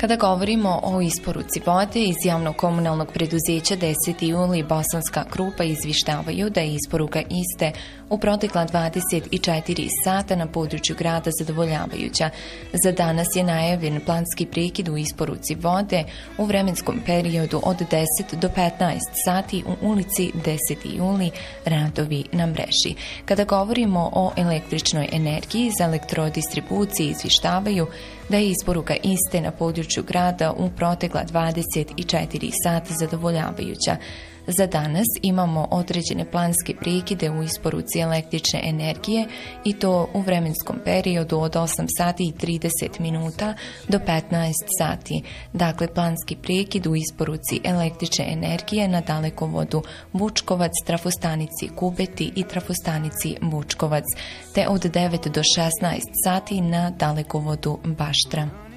Kada govorimo o isporuci vode iz javnog komunalnog preduzeća 10. juli Bosanska Krupa izvištavaju da je isporuka iste u protekla 24 sata na području grada zadovoljavajuća. Za danas je najavljen planski prekid u isporuci vode u vremenskom periodu od 10 do 15 sati u ulici 10. juli, radovi na mreži. Kada govorimo o električnoj energiji, za elektrodistribuciju izvištavaju da je isporuka iste na području grada u protekla 24 sata zadovoljavajuća. Za danas imamo određene planske prekide u isporuci električne energije i to u vremenskom periodu od 8 sati i 30 minuta do 15 sati. Dakle, planski prekid u isporuci električne energije na dalekovodu Vučkovac, trafostanici Kubeti i trafostanici Vučkovac, te od 9 do 16 sati na dalekovodu Baštra.